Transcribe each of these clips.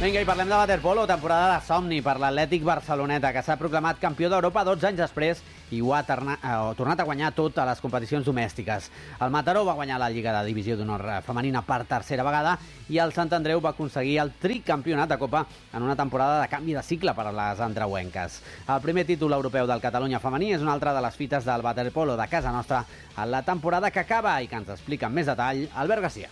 Vinga, i parlem de waterpolo, temporada de somni per l'Atlètic Barceloneta, que s'ha proclamat campió d'Europa 12 anys després i ho ha tornat a guanyar tot a les competicions domèstiques. El Mataró va guanyar la Lliga de Divisió d'Honor femenina per tercera vegada i el Sant Andreu va aconseguir el tricampionat de Copa en una temporada de canvi de cicle per a les andreuenques. El primer títol europeu del Catalunya femení és una altra de les fites del waterpolo de casa nostra en la temporada que acaba i que ens explica amb més detall Albert Garcia.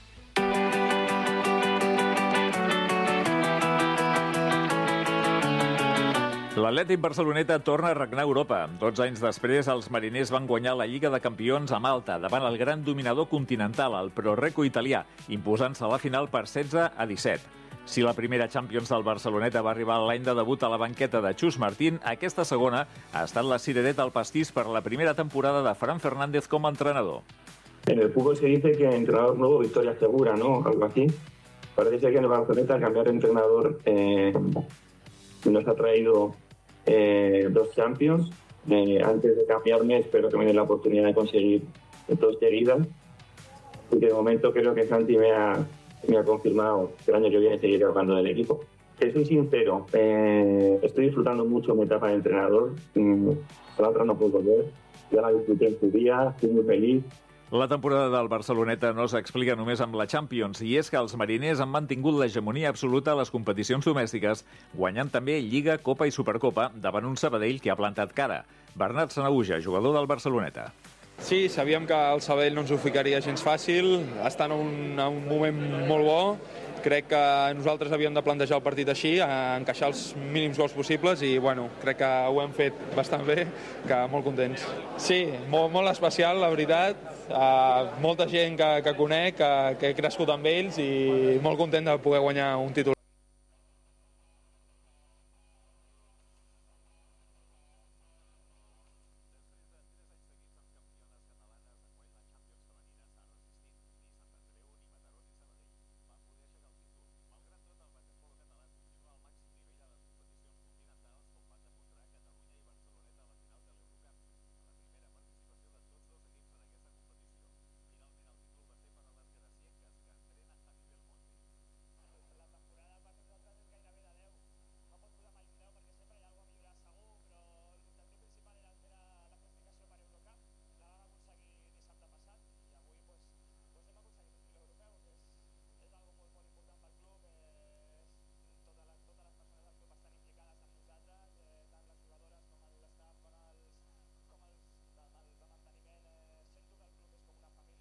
L'Atlètic Barceloneta torna a regnar a Europa. 12 anys després, els mariners van guanyar la Lliga de Campions a Malta davant el gran dominador continental, el Proreco italià, imposant-se a la final per 16-17. Si la primera Champions del Barceloneta va arribar l'any de debut a la banqueta de Chus Martín, aquesta segona ha estat la cirereta al pastís per la primera temporada de Fran Fernández com a entrenador. En el fútbol se dice que entrenador nuevo, victoria segura, ¿no? Algo así. Parece ser que en el Barceloneta cambiar de entrenador nos ha traído 2 Champions. Antes de cambiarme espero que me den la oportunidad de conseguir 2 seguidas. Y de momento creo que Santi me ha confirmado que el año que viene seguiré jugando del equipo. Te soy sincero, estoy disfrutando mucho mi etapa de entrenador. La otra no puedo volver. Ya la disfruté en su día, estoy muy feliz. La temporada del Barceloneta no s'explica només amb la Champions, i és que els mariners han mantingut l'hegemonia absoluta a les competicions domèstiques, guanyant també Lliga, Copa i Supercopa davant un Sabadell que ha plantat cara. Bernat Sanahuja, jugador del Barceloneta. Sí, sabíem que el Sabadell no ens ho ficaria gens fàcil, està en un moment molt bo. Crec que nosaltres havíem de plantejar el partit així, encaixar els mínims gols possibles i bueno, crec que ho hem fet bastant bé, que molt contents. Sí, molt especial, la veritat, molta gent que conec, que he crescut amb ells i molt content de poder guanyar un títol.